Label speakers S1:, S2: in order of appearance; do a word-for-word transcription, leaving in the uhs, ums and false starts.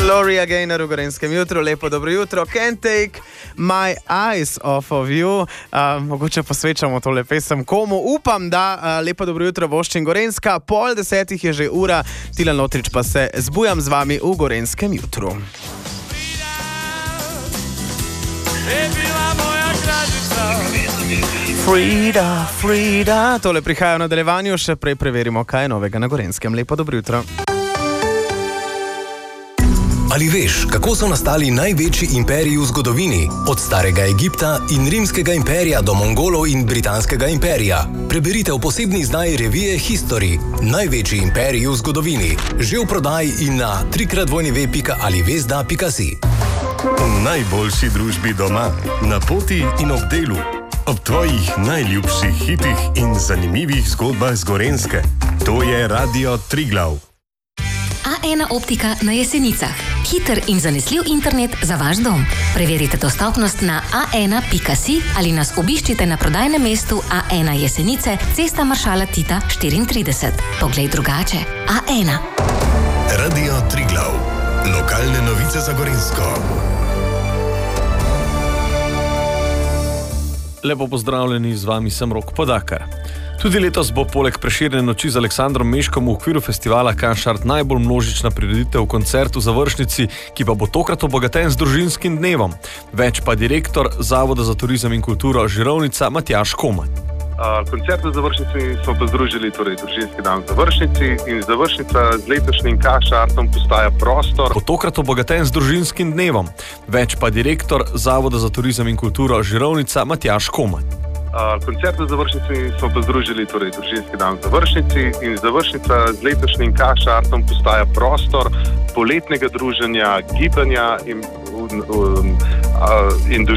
S1: Gloria Gaynor v Gorenjskem jutru, lepo dobro jutro. Can't take my eyes off of you. Uh, mogoče posvečamo tole pesem komu. Upam, da uh, lepo dobro jutro voščim Gorenjska. Pol desetih je že ura, Tilen Lotrič pa se zbujam z vami v Gorenjskem jutru. Frida, Frida. Tole prihaja v nadaljevanju, še prej preverimo, kaj je novega na Gorenjskem. Lepo dobro jutro.
S2: Ali veš, kako so nastali največji imperiji v zgodovini? Od starega Egipta in rimskega imperija do Mongolov in britanskega imperija. Preberite v posebni izdaji revije History. Največji imperiji v zgodovini. Že v prodaji in na trikrat dvojni pika alivezda pika si.
S3: V najboljši družbi doma, na poti in ob delu. Ob tvojih najljubših hitih in zanimivih zgodbah z Gorenjske. To je Radio Triglav.
S4: A ena optika na Jesenicah. Hiter in zanesljiv internet za vaš dom. Preverite dostopnost na a ena pika si ali nas obiščite na prodajnem mestu A ena Jesenice, cesta Maršala Tita štiriintrideset. Poglej drugače. A ena.
S3: Radio Triglav. Lokalne novice za Gorenjsko.
S5: Lepo pozdravljeni, z vami sem Rok Podakar. Tudi letos bo poleg Prešerne noči z Aleksandrom Meškom v okviru festivala Kanšart najbolj množična prireditev koncert v završnici, ki pa bo tokrat obogaten z družinskim dnevom. Več pa direktor Zavoda za turizem in kulturo Žirovnica Matjaž Koman.
S6: Uh, koncert v završnici smo pa združili torej družinski dan v završnici in završnica z letošnjim Kanšartom postaja prostor.
S5: Bo tokrat obogaten z družinskim dnevom. Več pa direktor Zavoda za turizem in kulturo Žirovnica Matjaž Koman.
S6: Uh, koncert v završnici smo pa združili torej družinski dan v završnici in završnica z letošnjim Kanšartom postaja prostor poletnega druženja, gibanja in, um, uh, in